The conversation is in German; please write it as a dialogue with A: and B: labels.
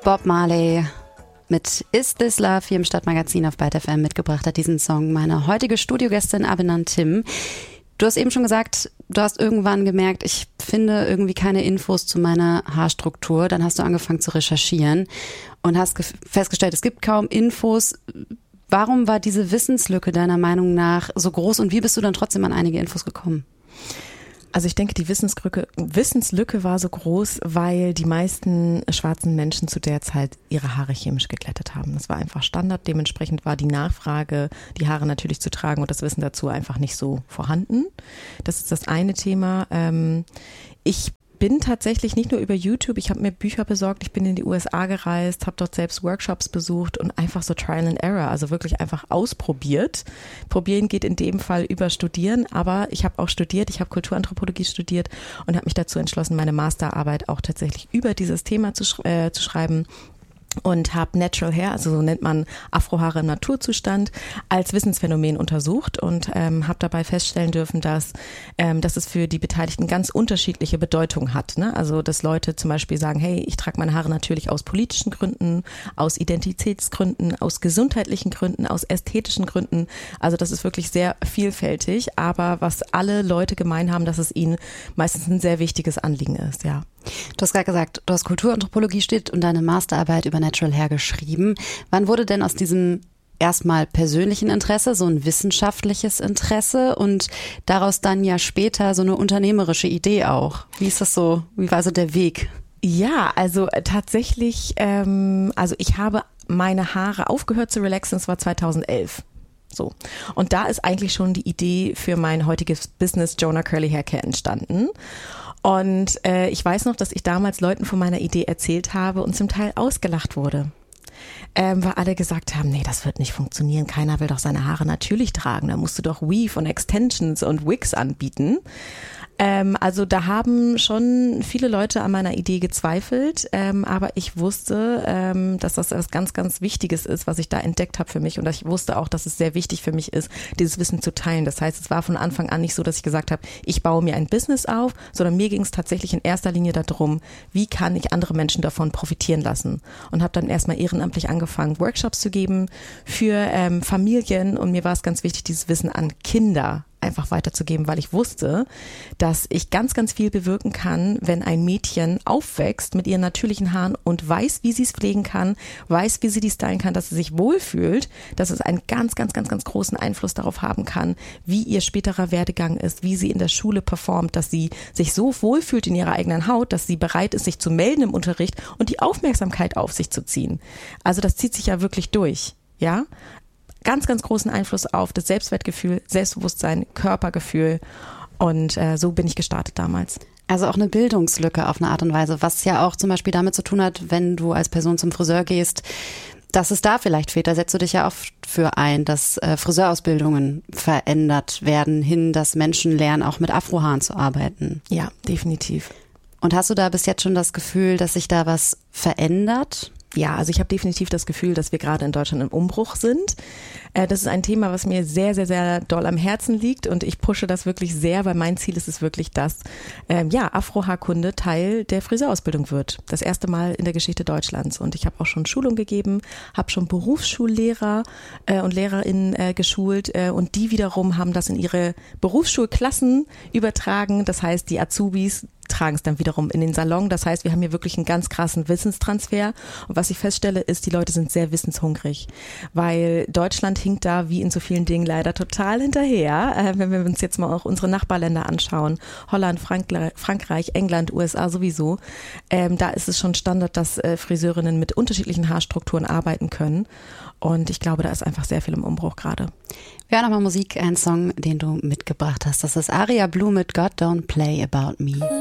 A: Bob Marley mit Is This Love hier im Stadtmagazin auf Byte FM mitgebracht hat diesen Song meine heutige Studiogästin Abinand Tim. Du hast eben schon gesagt, du hast irgendwann gemerkt, ich finde irgendwie keine Infos zu meiner Haarstruktur. Dann hast du angefangen zu recherchieren und hast festgestellt, es gibt kaum Infos. Warum war diese Wissenslücke deiner Meinung nach so groß und wie bist du dann trotzdem an einige Infos gekommen?
B: Also ich denke, die Wissenslücke war so groß, weil die meisten schwarzen Menschen zu der Zeit ihre Haare chemisch geglättet haben. Das war einfach Standard. Dementsprechend war die Nachfrage, die Haare natürlich zu tragen und das Wissen dazu einfach nicht so vorhanden. Das ist das eine Thema. Ich bin tatsächlich nicht nur über YouTube, ich habe mir Bücher besorgt, ich bin in die USA gereist, habe dort selbst Workshops besucht und einfach so Trial and Error, also wirklich einfach ausprobiert. Probieren geht in dem Fall über Studieren, aber ich habe auch studiert, ich habe Kulturanthropologie studiert und habe mich dazu entschlossen, meine Masterarbeit auch tatsächlich über dieses Thema zu schreiben. Und habe Natural Hair, also so nennt man Afrohaare im Naturzustand, als Wissensphänomen untersucht und habe dabei feststellen dürfen, dass es für die Beteiligten ganz unterschiedliche Bedeutung hat. Ne? Also dass Leute zum Beispiel sagen, hey, ich trage meine Haare natürlich aus politischen Gründen, aus Identitätsgründen, aus gesundheitlichen Gründen, aus ästhetischen Gründen. Also das ist wirklich sehr vielfältig, aber was alle Leute gemein haben, dass es ihnen meistens ein sehr wichtiges Anliegen ist, ja.
A: Du hast gerade gesagt, du hast Kulturanthropologie studiert und deine Masterarbeit über Natural Hair geschrieben. Wann wurde denn aus diesem erstmal persönlichen Interesse so ein wissenschaftliches Interesse und daraus dann ja später so eine unternehmerische Idee auch? Wie ist das so? Wie war so der Weg?
B: Ja, also tatsächlich, also ich habe meine Haare aufgehört zu relaxen, das war 2011. So. Und da ist eigentlich schon die Idee für mein heutiges Business Jonah Curly Hair Care entstanden. Und ich weiß noch, dass ich damals Leuten von meiner Idee erzählt habe und zum Teil ausgelacht wurde. Weil alle gesagt haben, nee, das wird nicht funktionieren, keiner will doch seine Haare natürlich tragen, da musst du doch Weave und Extensions und Wigs anbieten. Also da haben schon viele Leute an meiner Idee gezweifelt, aber ich wusste, dass das etwas ganz, ganz Wichtiges ist, was ich da entdeckt habe für mich und ich wusste auch, dass es sehr wichtig für mich ist, dieses Wissen zu teilen. Das heißt, es war von Anfang an nicht so, dass ich gesagt habe, ich baue mir ein Business auf, sondern mir ging es tatsächlich in erster Linie darum, wie kann ich andere Menschen davon profitieren lassen und habe dann erstmal ehrenamtlich angefangen, Workshops zu geben für Familien und mir war es ganz wichtig, dieses Wissen an Kinder einfach weiterzugeben, weil ich wusste, dass ich ganz, ganz viel bewirken kann, wenn ein Mädchen aufwächst mit ihren natürlichen Haaren und weiß, wie sie es pflegen kann, weiß, wie sie die stylen kann, dass sie sich wohlfühlt, dass es einen ganz, ganz, ganz, ganz großen Einfluss darauf haben kann, wie ihr späterer Werdegang ist, wie sie in der Schule performt, dass sie sich so wohlfühlt in ihrer eigenen Haut, dass sie bereit ist, sich zu melden im Unterricht und die Aufmerksamkeit auf sich zu ziehen. Also das zieht sich ja wirklich durch, ja. Ganz, ganz großen Einfluss auf das Selbstwertgefühl, Selbstbewusstsein, Körpergefühl und so bin ich gestartet damals.
A: Also auch eine Bildungslücke auf eine Art und Weise, was ja auch zum Beispiel damit zu tun hat, wenn du als Person zum Friseur gehst, dass es da vielleicht fehlt. Da setzt du dich ja oft für ein, dass Friseurausbildungen verändert werden hin, dass Menschen lernen, auch mit Afrohaaren zu arbeiten.
B: Ja, definitiv.
A: Und hast du da bis jetzt schon das Gefühl, dass sich da was verändert?
B: Ja, also ich habe definitiv das Gefühl, dass wir gerade in Deutschland im Umbruch sind. Das ist ein Thema, was mir sehr, sehr, sehr doll am Herzen liegt und ich pushe das wirklich sehr, weil mein Ziel ist es wirklich, dass Afrohaarkunde Teil der Friseurausbildung wird. Das erste Mal in der Geschichte Deutschlands und ich habe auch schon Schulung gegeben, habe schon Berufsschullehrer und LehrerInnen geschult und die wiederum haben das in ihre Berufsschulklassen übertragen. Das heißt, die Azubis tragen es dann wiederum in den Salon. Das heißt, wir haben hier wirklich einen ganz krassen Wissenstransfer. Und was ich feststelle, ist, die Leute sind sehr wissenshungrig, weil Deutschland hinkt da wie in so vielen Dingen leider total hinterher. Wenn wir uns jetzt mal auch unsere Nachbarländer anschauen, Holland, Frankreich, England, USA sowieso, da ist es schon Standard, dass Friseurinnen mit unterschiedlichen Haarstrukturen arbeiten können. Und ich glaube, da ist einfach sehr viel im Umbruch gerade.
A: Wir hören nochmal Musik, einen Song, den du mitgebracht hast. Das ist Aria Blue mit God Don't Play About Me.